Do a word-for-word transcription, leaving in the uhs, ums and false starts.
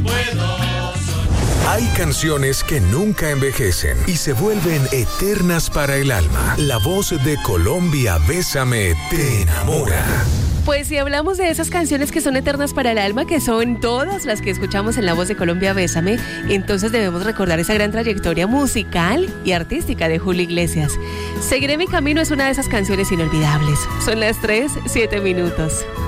Hay canciones que nunca envejecen y se vuelven eternas para el alma. La voz de Colombia Bésame te enamora. Pues si hablamos de esas canciones que son eternas para el alma, que son todas las que escuchamos en La Voz de Colombia Bésame, entonces debemos recordar esa gran trayectoria musical y artística de Julio Iglesias. Seguiré mi camino es una de esas canciones inolvidables. Son las tres, siete minutos.